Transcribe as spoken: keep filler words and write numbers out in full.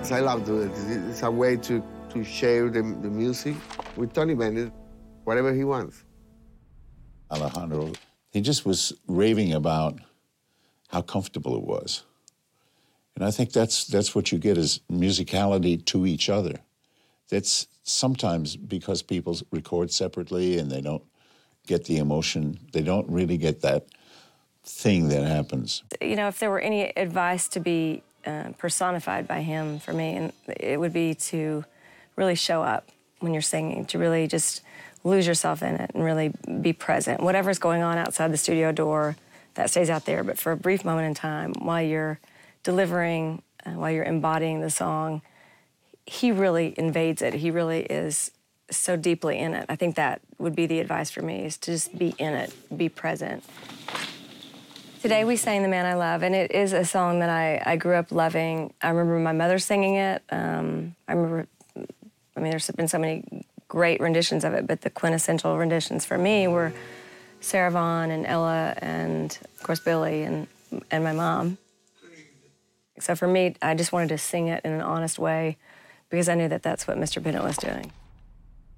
I love doing it. It's a way to, to share the, the music with Tony Bennett, whatever he wants. Alejandro, he just was raving about how comfortable it was. And I think that's, that's what you get is musicality to each other. That's sometimes because people record separately and they don't get the emotion, they don't really get that thing that happens. You know, if there were any advice to be uh, personified by him for me, and it would be to really show up when you're singing, to really just lose yourself in it and really be present. Whatever's going on outside the studio door, that stays out there, but for a brief moment in time, while you're delivering, uh, while you're embodying the song, he really invades it. He really is so deeply in it. I think that would be the advice for me, is to just be in it, be present. Today we sang The Man I Love, and it is a song that I, I grew up loving. I remember my mother singing it. Um, I remember, I mean, there's been so many great renditions of it, but the quintessential renditions for me were Sarah Vaughan and Ella and, of course, Billy and, and my mom. So for me, I just wanted to sing it in an honest way because I knew that that's what Mister Bennett was doing.